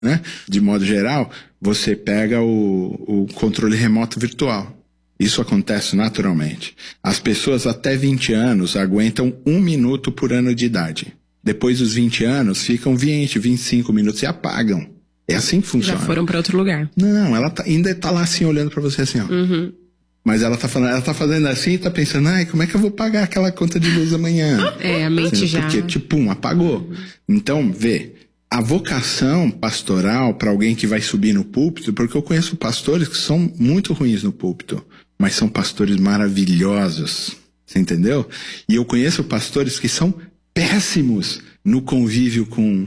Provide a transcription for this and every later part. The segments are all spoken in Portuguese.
né? De modo geral, você pega o controle remoto virtual. Isso acontece naturalmente. As pessoas até 20 anos aguentam 1 minuto por ano de idade. Depois dos 20 anos, ficam 20, 25 minutos e apagam. É assim que funciona. Já foram para outro lugar. Não, ela ainda tá lá assim, olhando pra você assim, ó. Uhum. Mas ela tá fazendo assim e tá pensando, como é que eu vou pagar aquela conta de luz amanhã? A mente já... Porque, apagou. Então, vê, a vocação pastoral para alguém que vai subir no púlpito, porque eu conheço pastores que são muito ruins no púlpito, mas são pastores maravilhosos, você entendeu? E eu conheço pastores que são péssimos no convívio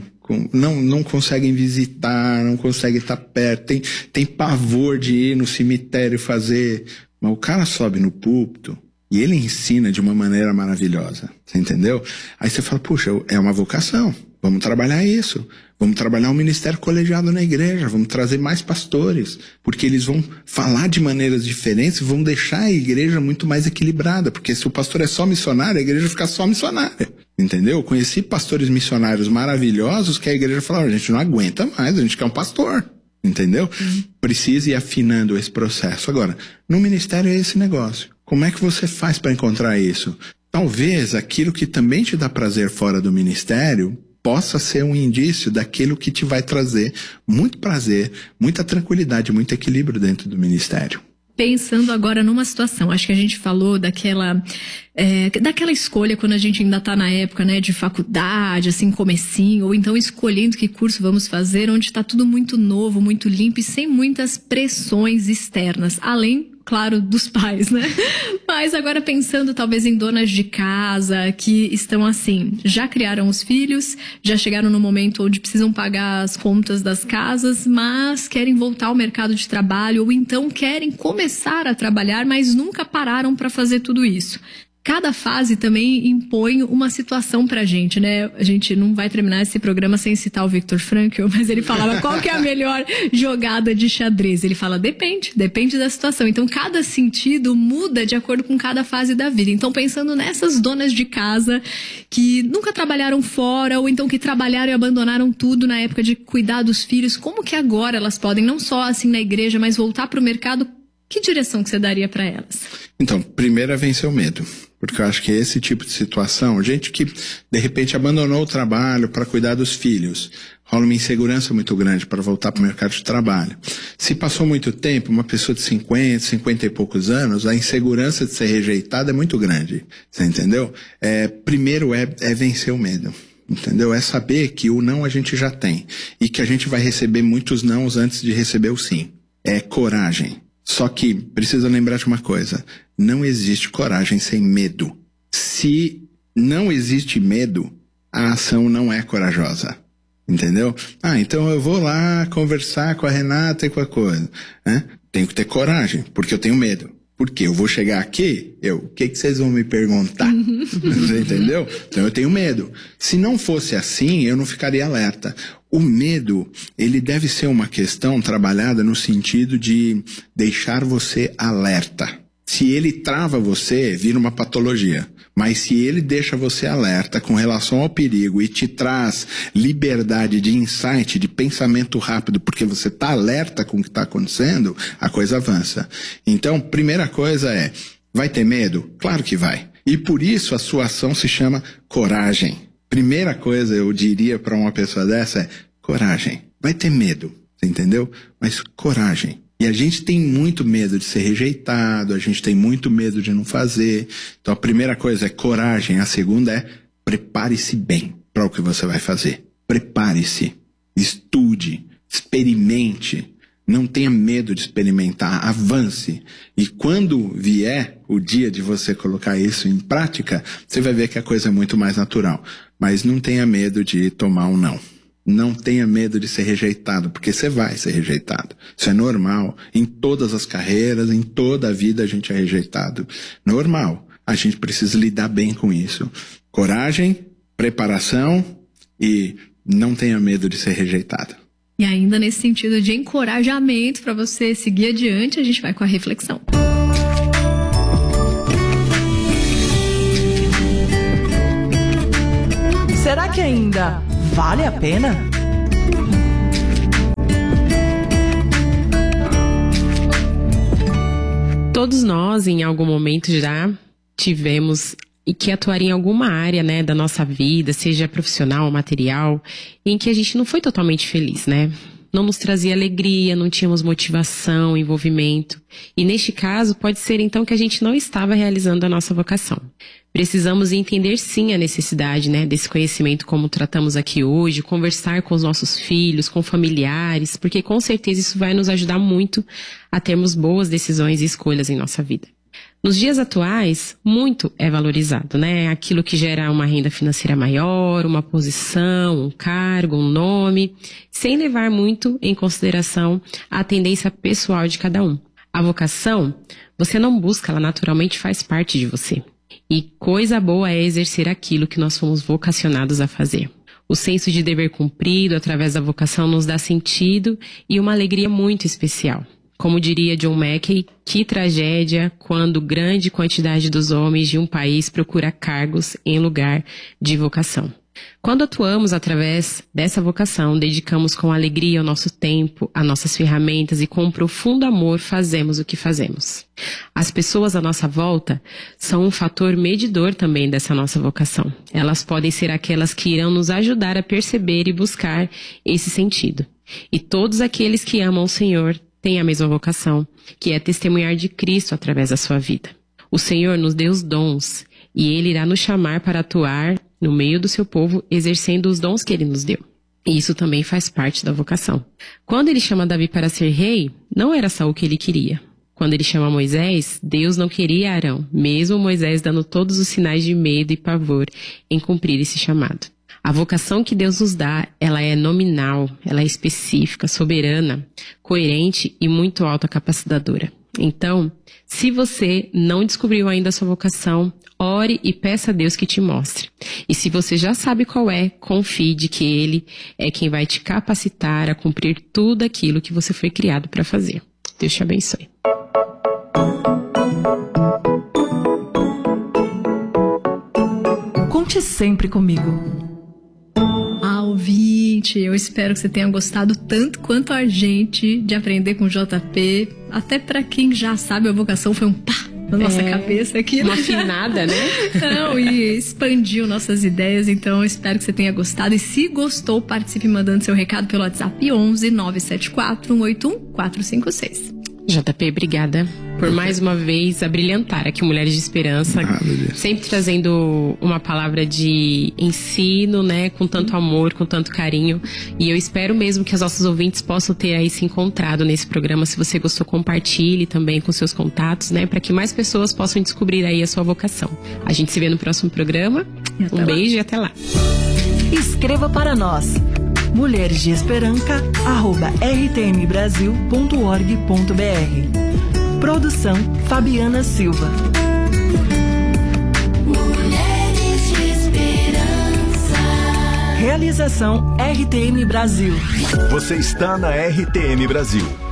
não conseguem visitar, não conseguem estar perto, tem pavor de ir no cemitério fazer... Mas o cara sobe no púlpito e ele ensina de uma maneira maravilhosa, você entendeu? Aí você fala, puxa, é uma vocação, vamos trabalhar isso. Vamos trabalhar um ministério colegiado na igreja, vamos trazer mais pastores, porque eles vão falar de maneiras diferentes, vão deixar a igreja muito mais equilibrada, porque se o pastor é só missionário, a igreja fica só missionária, entendeu? Eu conheci pastores missionários maravilhosos que a igreja falava, a gente não aguenta mais, a gente quer um pastor, entendeu? Precisa ir afinando esse processo. Agora, no ministério é esse negócio. Como é que você faz para encontrar isso? Talvez aquilo que também te dá prazer fora do ministério possa ser um indício daquilo que te vai trazer muito prazer, muita tranquilidade, muito equilíbrio dentro do ministério. Pensando agora numa situação, acho que a gente falou daquela escolha quando a gente ainda está na época, né, de faculdade, assim, comecinho, ou então escolhendo que curso vamos fazer, onde está tudo muito novo, muito limpo e sem muitas pressões externas, além, claro, dos pais, né? Mas agora pensando talvez em donas de casa que estão assim, já criaram os filhos, já chegaram no momento onde precisam pagar as contas das casas, mas querem voltar ao mercado de trabalho ou então querem começar a trabalhar, mas nunca pararam para fazer tudo isso. Cada fase também impõe uma situação pra gente, né? A gente não vai terminar esse programa sem citar o Viktor Frankl, mas ele falava qual que é a melhor jogada de xadrez. Ele fala, depende da situação. Então, cada sentido muda de acordo com cada fase da vida. Então, pensando nessas donas de casa que nunca trabalharam fora, ou então que trabalharam e abandonaram tudo na época de cuidar dos filhos, como que agora elas podem, não só assim na igreja, mas voltar pro mercado? Que direção que você daria para elas? Então, primeiro é vencer o medo. Porque eu acho que esse tipo de situação, gente que de repente abandonou o trabalho para cuidar dos filhos, rola uma insegurança muito grande para voltar para o mercado de trabalho. Se passou muito tempo, uma pessoa de 50 e poucos anos, a insegurança de ser rejeitada é muito grande. Você entendeu? Primeiro é vencer o medo. Entendeu? É saber que o não a gente já tem e que a gente vai receber muitos nãos antes de receber o sim. É coragem. Só que precisa lembrar de uma coisa, não existe coragem sem medo. Se não existe medo, a ação não é corajosa, entendeu? Então eu vou lá conversar com a Renata e com a coisa, né? Tenho que ter coragem, porque eu tenho medo. Porque eu vou chegar aqui, o que vocês vão me perguntar? Você entendeu? Então eu tenho medo. Se não fosse assim, eu não ficaria alerta. O medo, ele deve ser uma questão trabalhada no sentido de deixar você alerta. Se ele trava você, vira uma patologia. Mas se ele deixa você alerta com relação ao perigo e te traz liberdade de insight, de pensamento rápido, porque você está alerta com o que está acontecendo, a coisa avança. Então, primeira coisa vai ter medo? Claro que vai. E por isso a sua ação se chama coragem. Primeira coisa eu diria para uma pessoa dessa é coragem. Vai ter medo, você entendeu? Mas coragem. E a gente tem muito medo de ser rejeitado, a gente tem muito medo de não fazer. Então a primeira coisa é coragem, a segunda é prepare-se bem para o que você vai fazer. Prepare-se, estude, experimente, não tenha medo de experimentar, avance. E quando vier o dia de você colocar isso em prática, você vai ver que a coisa é muito mais natural. Mas não tenha medo de tomar um não. Não tenha medo de ser rejeitado, porque você vai ser rejeitado. Isso é normal. Em todas as carreiras, em toda a vida a gente é rejeitado. Normal. A gente precisa lidar bem com isso. Coragem, preparação e não tenha medo de ser rejeitado. E ainda nesse sentido de encorajamento para você seguir adiante, a gente vai com a reflexão. Será que ainda vale a pena? Todos nós, em algum momento, já tivemos e que atuar em alguma área, né, da nossa vida, seja profissional ou material, em que a gente não foi totalmente feliz, né? Não nos trazia alegria, não tínhamos motivação, envolvimento. E neste caso, pode ser então que a gente não estava realizando a nossa vocação. Precisamos entender sim a necessidade, né, desse conhecimento como tratamos aqui hoje, conversar com os nossos filhos, com familiares, porque com certeza isso vai nos ajudar muito a termos boas decisões e escolhas em nossa vida. Nos dias atuais, muito é valorizado, né? Aquilo que gera uma renda financeira maior, uma posição, um cargo, um nome, sem levar muito em consideração a tendência pessoal de cada um. A vocação, você não busca, ela naturalmente faz parte de você. E coisa boa é exercer aquilo que nós fomos vocacionados a fazer. O senso de dever cumprido através da vocação nos dá sentido e uma alegria muito especial. Como diria John Mackey, que tragédia quando grande quantidade dos homens de um país procura cargos em lugar de vocação. Quando atuamos através dessa vocação, dedicamos com alegria o nosso tempo, as nossas ferramentas e com um profundo amor fazemos o que fazemos. As pessoas à nossa volta são um fator medidor também dessa nossa vocação. Elas podem ser aquelas que irão nos ajudar a perceber e buscar esse sentido. E todos aqueles que amam o Senhor têm a mesma vocação, que é testemunhar de Cristo através da sua vida. O Senhor nos deu os dons e Ele irá nos chamar para atuar no meio do seu povo, exercendo os dons que Ele nos deu. E isso também faz parte da vocação. Quando Ele chama Davi para ser rei, não era só o que Ele queria. Quando Ele chama Moisés, Deus não queria Arão, mesmo Moisés dando todos os sinais de medo e pavor em cumprir esse chamado. A vocação que Deus nos dá, ela é nominal, ela é específica, soberana, coerente e muito autocapacitadora. Então, se você não descobriu ainda a sua vocação, ore e peça a Deus que te mostre. E se você já sabe qual é, confie de que Ele é quem vai te capacitar a cumprir tudo aquilo que você foi criado para fazer. Deus te abençoe. Conte sempre comigo. Ouvinte, eu espero que você tenha gostado tanto quanto a gente de aprender com o JP. Até pra quem já sabe a vocação, foi um pá na nossa cabeça aqui. Uma afinada, né? Não, e expandiu nossas ideias. Então, eu espero que você tenha gostado. E se gostou, participe mandando seu recado pelo WhatsApp 11 974 181 456. JP, obrigada por mais uma vez abrilhantar aqui Mulheres de Esperança, sempre trazendo uma palavra de ensino, né, com tanto amor, com tanto carinho, e eu espero mesmo que os nossos ouvintes possam ter aí se encontrado nesse programa. Se você gostou, compartilhe também com seus contatos, né, para que mais pessoas possam descobrir aí a sua vocação. A gente se vê no próximo programa, um beijo e até lá. Escreva para nós, mulheresdeesperanca@rtmbrasil.org.br. Produção Fabiana Silva. Mulheres de Esperança. Realização RTM Brasil. Você está na RTM Brasil.